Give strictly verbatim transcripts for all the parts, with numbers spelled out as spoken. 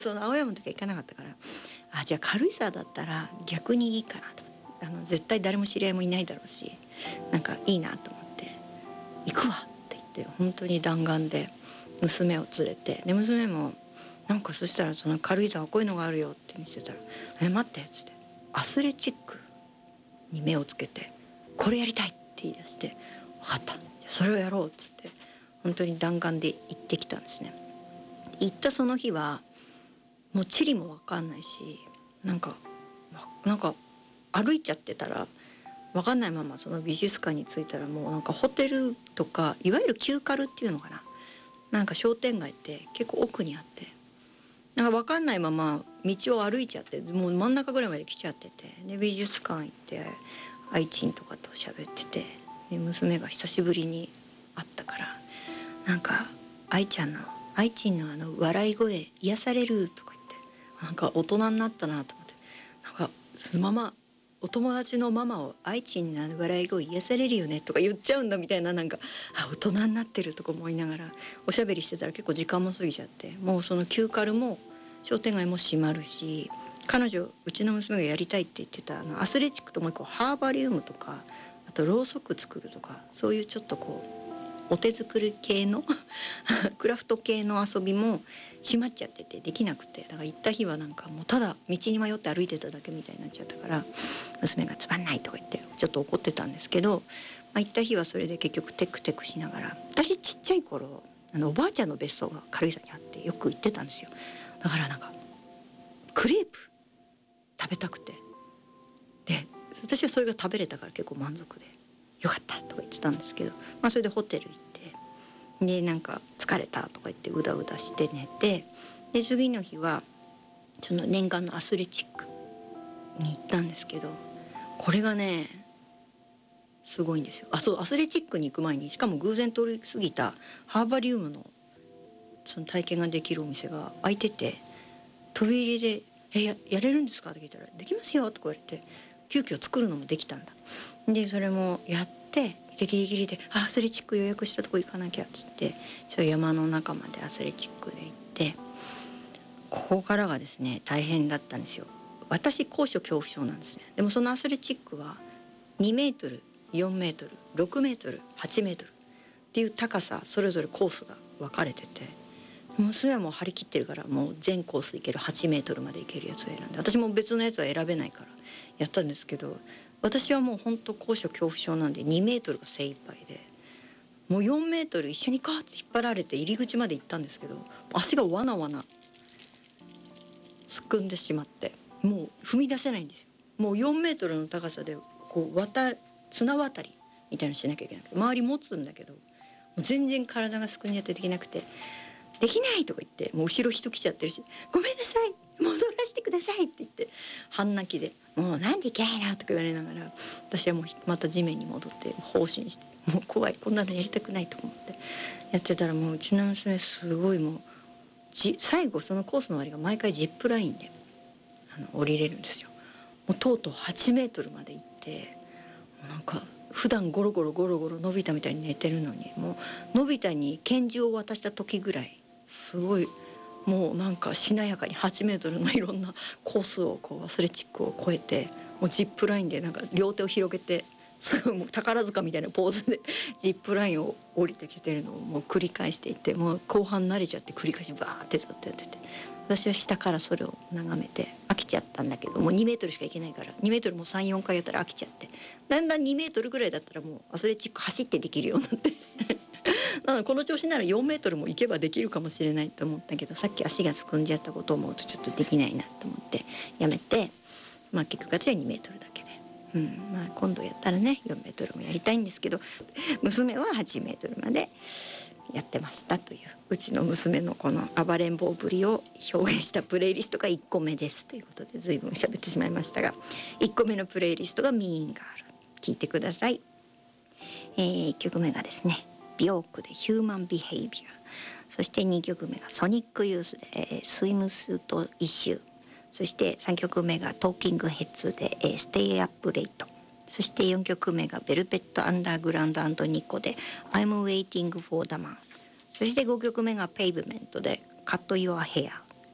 その青山の時は行かなかったから、あじゃあ軽井沢だったら逆にいいかなと。あの絶対誰も知り合いもいないだろうし、なんかいいなと思って行くわって言って、本当に弾丸で娘を連れて、で娘もなんかそしたらその軽井沢こういうのがあるよって見せたら「え待って」っつってアスレチックに目をつけて「これやりたい」って言い出して「分かった、じゃあそれをやろう」っつって本当に弾丸で行ってきたんですね。行ったその日はもう地理も分かんないし、なんかなんか歩いちゃってたら分かんないままその美術館に着いたら、もうなんかホテルとかいわゆる旧カルっていうのかな、なんか商店街って結構奥にあって、なんか分かんないまま道を歩いちゃって、もう真ん中ぐらいまで来ちゃってて、で美術館行って愛知とかと喋ってて、で娘が久しぶりに会ったから、なんか愛ちゃんの愛知のあの笑い声癒されるとか言って、なんか大人になったなと思って、なんかママお友達のママを愛知のあの笑い声癒されるよねとか言っちゃうんだみたいな、なんかあ大人になってるとか思いながらおしゃべりしてたら結構時間も過ぎちゃって、もうその旧カルも商店街も閉まるし、彼女うちの娘がやりたいって言ってたあのアスレチックともう一個ハーバリウムとか、あとろうそく作るとか、そういうちょっとこうお手作り系のクラフト系の遊びも閉まっちゃっててできなくて、だから行った日はなんかもうただ道に迷って歩いてただけみたいになっちゃったから、娘がつまんないとか言ってちょっと怒ってたんですけど、まあ、行った日はそれで結局テクテクしながら、私ちっちゃい頃あのおばあちゃんの別荘が軽井沢にあってよく行ってたんですよ。だからなんかクレープ食べたくて、で私はそれが食べれたから結構満足でよかったとか言ってたんですけど、まあ、それでホテル行ってでなんか疲れたとか言ってうだうだして寝て、で次の日はその念願のアスレチックに行ったんですけど、これがねすごいんですよ。あそうアスレチックに行く前にしかも偶然通り過ぎたハーバリウムのその体験ができるお店が開いてて、飛び入りで「え や, やれるんですか?」って聞いたら「できますよ」とか言われて、急遽作るのもできたんだ。でそれもやってでギリギリでアスレチック予約したとこ行かなきゃっつって、そ山の中までアスレチックで行って、ここからがですね大変だったんですよ。私高所恐怖症なんですね。でもそのアスレチックはにメートルよんメートルろくメートルはちメートルっていう高さそれぞれコースが分かれてて、娘はもう張り切ってるからもう全コース行けるはちメートルまで行けるやつを選んで、私も別のやつは選べないからやったんですけど、私はもう本当高所恐怖症なんでにメートルが精一杯で、もうよんメートル一緒にカーッて引っ張られて入り口まで行ったんですけど、足がわなわなすくんでしまってもう踏み出せないんですよ。もうよんメートルの高さでこう渡綱渡りみたいなのしなきゃいけなくて、周り持つんだけどもう全然体がすくんじゃってできなくて、できないとか言ってもう後ろ人来ちゃってるし、ごめんなさい戻らせてくださいって言って半泣きで、もうなんでいけないのとか言われながら、私はもうまた地面に戻って放心して、もう怖いこんなのやりたくないと思ってやってたら、もううちの娘すごいもうじ最後そのコースの終わりが毎回ジップラインであの降りれるんですよ。もうとうとうはちメートルまで行って、もうなんか普段ゴロゴロゴロゴロのび太みたいに寝てるのに、もうのび太に拳銃を渡した時ぐらいすごいもうなんかしなやかにはちメートルのいろんなコースをこうアスレチックを越えて、もうジップラインでなんか両手を広げてすごいもう宝塚みたいなポーズでジップラインを降りてきてるのをもう繰り返していて、もう後半慣れちゃって繰り返しバーってずっとやってて、私は下からそれを眺めて飽きちゃったんだけど、もうにメートルしか行けないからにメートルもさんよんかいやったら飽きちゃって、だんだんにメートルぐらいだったらもうアスレチック走ってできるようになってなのでこの調子ならよんメートルも行けばできるかもしれないと思ったけど、さっき足がすくんじゃったことを思うとちょっとできないなと思ってやめて、まあ結局私はにメートルだけで、うんまあ、今度やったらねよんメートルもやりたいんですけど、娘ははちメートルまでやってましたという、うちの娘のこの暴れん坊ぶりを表現したプレイリストがいっこめですということで、随分喋ってしまいましたが、いっこめのプレイリストがミーンガール、聞いてください。えー、いっきょくめがですねビョークでヒューマンビヘイビア、そしてにきょくめがソニックユースで、えー、スイムスートイシュー、そしてさんきょくめがトーキングヘッズで、えー、ステイアップレイト、そしてよんきょくめがベルベットアンダーグラウンド&ニコで I'm waiting for the man、 そしてごきょくめがペイブメントでカットユアヘア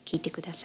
聞いてください。